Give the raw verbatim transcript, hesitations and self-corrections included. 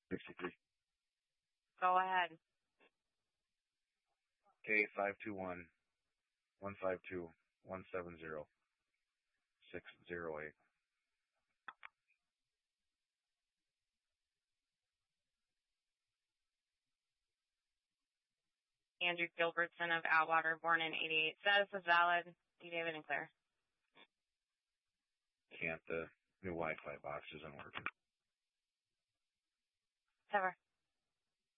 sixty-three. Go ahead. K five two one one five two one seven zero six zero eight. Andrew Gilbertson of Atwater, born in eighty-eight. Status is valid. D. David and clear. Can't. The new Wi-Fi box isn't working. Cover.